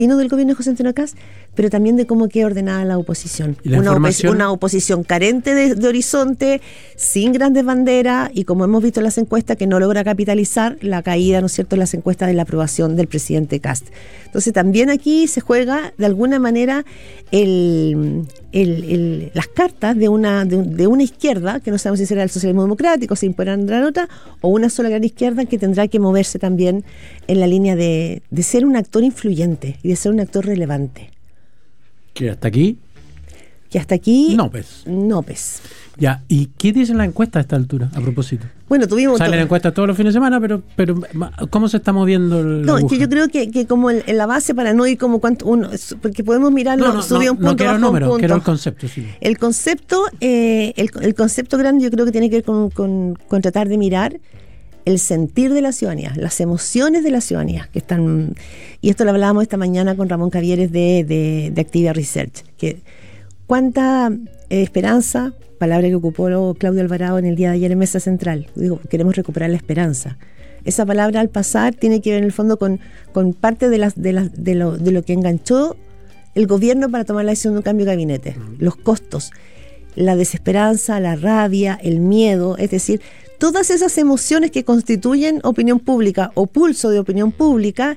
y no del gobierno de José Antonio Kast, pero también de cómo queda ordenada la oposición. Una oposición carente de horizonte, sin grandes banderas, y como hemos visto en las encuestas, que no logra capitalizar la caída, ¿no es cierto?, en las encuestas de la aprobación del presidente Kast. Entonces también aquí se juega de alguna manera las cartas de una izquierda, que no sabemos si será el socialismo democrático, si imponerán la nota, o una sola gran izquierda que tendrá que moverse también en la línea de ser un actor influyente y de ser un actor relevante. ¿Que hasta aquí? Que hasta aquí... No, pues. Ya, ¿y qué dice la encuesta a esta altura, a propósito? Bueno, tuvimos... Sale la encuesta todos los fines de semana, pero ¿cómo se está moviendo la aguja? Es que yo creo que como en la base, para no ir como cuánto uno... Porque podemos mirarlo, subió un punto, quiero bajó un punto. Quiero el concepto, sí. El concepto grande yo creo que tiene que ver con tratar de mirar el sentir de la ciudadanía, las emociones de la ciudadanía que están, y esto lo hablábamos esta mañana con Ramón Cavieres de Activia Research, que cuánta esperanza, palabra que ocupó Claudio Alvarado en el día de ayer en Mesa Central, digo, queremos recuperar la esperanza. Esa palabra al pasar tiene que ver en el fondo con parte de lo que enganchó el gobierno para tomar la decisión de un cambio de gabinete, los costos, la desesperanza, la rabia, el miedo, es decir, todas esas emociones que constituyen opinión pública o pulso de opinión pública,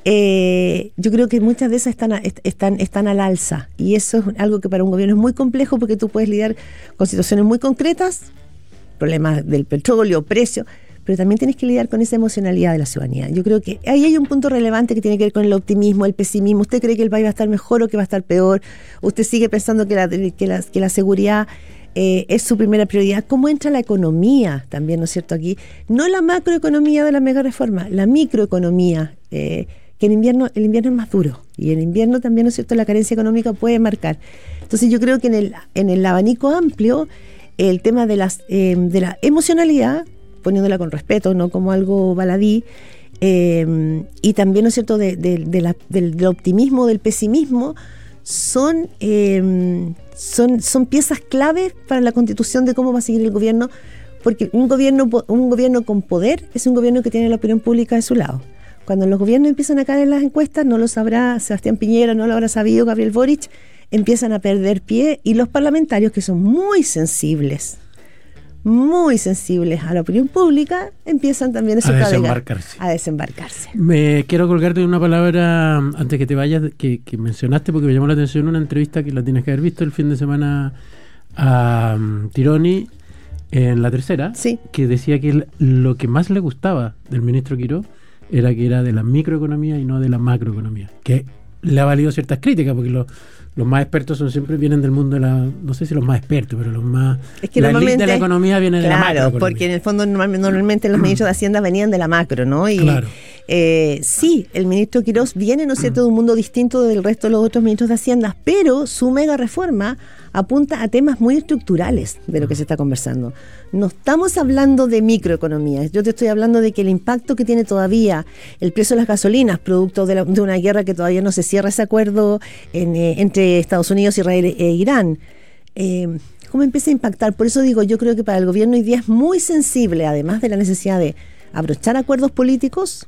yo creo que muchas de esas están al alza, y eso es algo que para un gobierno es muy complejo, porque tú puedes lidiar con situaciones muy concretas, problemas del petróleo, precio, pero también tienes que lidiar con esa emocionalidad de la ciudadanía. Yo creo que ahí hay un punto relevante que tiene que ver con el optimismo, el pesimismo. ¿Usted cree que el país va a estar mejor o que va a estar peor? ¿Usted sigue pensando que la seguridad es su primera prioridad? ¿Cómo entra la economía también, ¿no es cierto? Aquí, no la macroeconomía de la mega reforma, la microeconomía, que el invierno es más duro, y en invierno también, ¿no es cierto?, la carencia económica puede marcar. Entonces yo creo que en el abanico amplio, el tema de la emocionalidad, poniéndola con respeto, no como algo baladí, y también, ¿no es cierto?, del optimismo, del pesimismo, son piezas claves para la constitución de cómo va a seguir el gobierno, porque un gobierno con poder es un gobierno que tiene la opinión pública de su lado. Cuando los gobiernos empiezan a caer en las encuestas, no lo sabrá Sebastián Piñera, no lo habrá sabido Gabriel Boric, empiezan a perder pie, y los parlamentarios, que son muy sensibles a la opinión pública, empiezan también a desembarcarse. Me quiero colgar de una palabra antes que te vayas, que mencionaste, porque me llamó la atención una entrevista que la tienes que haber visto el fin de semana a Tironi en La Tercera, sí, que decía que lo que más le gustaba del ministro Quirós era que era de la microeconomía y no de la macroeconomía, que le ha valido ciertas críticas, porque los más expertos vienen del mundo de la, no sé si los más expertos, pero los más, es que la elite de la economía viene de la macroeconomía. Claro, porque en el fondo normalmente los ministros de Hacienda venían de la macro, ¿no? Y claro. Sí, el ministro Quirós viene, ¿no es cierto?, de un mundo distinto del resto de los otros ministros de Hacienda, pero su mega reforma apunta a temas muy estructurales de lo que se está conversando. No estamos hablando de microeconomía, yo te estoy hablando de que el impacto que tiene todavía el precio de las gasolinas, producto de una guerra que todavía no se cierra ese acuerdo entre Estados Unidos, Israel e Irán, ¿cómo empieza a impactar? Por eso digo, yo creo que para el gobierno hoy día es muy sensible, además de la necesidad de abrochar acuerdos políticos,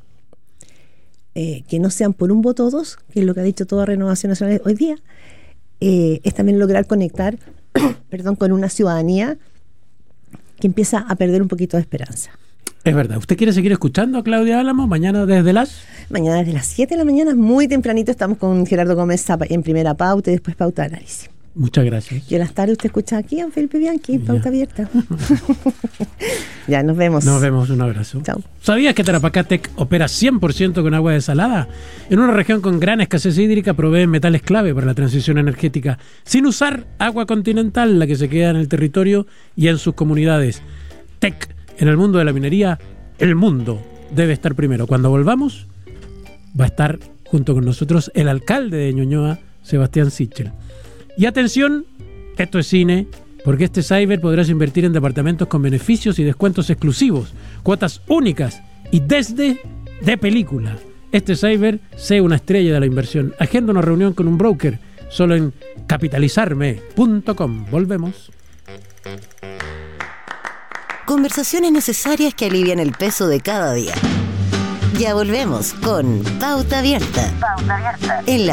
que no sean por un voto o dos, que es lo que ha dicho toda Renovación Nacional hoy día, es también lograr conectar con una ciudadanía que empieza a perder un poquito de esperanza. Es verdad. ¿Usted quiere seguir escuchando a Claudia Álamo mañana desde las 7 de la mañana, muy tempranito, estamos con Gerardo Gómez en primera pauta y después pauta de análisis? Muchas gracias. Y en las tardes usted escucha aquí a Felipe Bianchi, pauta abierta. Ya, nos vemos. Nos vemos, un abrazo. Chao. ¿Sabías que Tarapacá-Tec opera 100% con agua desalada? En una región con gran escasez hídrica provee metales clave para la transición energética, sin usar agua continental, la que se queda en el territorio y en sus comunidades. Tec, en el mundo de la minería, el mundo debe estar primero. Cuando volvamos, va a estar junto con nosotros el alcalde de Ñuñoa, Sebastián Sichel. Y atención, esto es cine, porque este cyber podrás invertir en departamentos con beneficios y descuentos exclusivos, cuotas únicas y desde de película. Este cyber, sé una estrella de la inversión. Agenda una reunión con un broker, solo en capitalizarme.com. Volvemos. Conversaciones necesarias que alivian el peso de cada día. Ya volvemos con Pauta Abierta. Pauta Abierta. En la